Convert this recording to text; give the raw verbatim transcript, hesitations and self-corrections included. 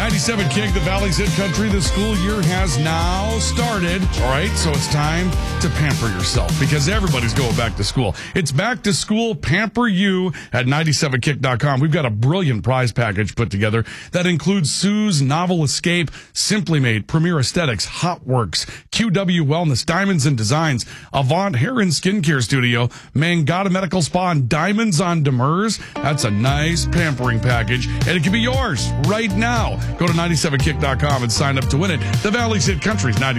ninety-seven Kick, the Valley's Hit Country. The school year has now started. All right, so it's time to pamper yourself because everybody's going back to school. It's back to school. Pamper you at ninety-seven kick dot com. We've got a brilliant prize package put together that includes Sue's Novel Escape, Simply Made, Premier Aesthetics, Hot Works, Q W Wellness, Diamonds and Designs, Avant Hair and Skincare Studio, Mangata Medical Spa, and Diamonds on Demers. That's a nice pampering package, and it can be yours right now. Go to ninety-seven kick dot com and sign up to win it. The Valley's Hit Country's ninety-seven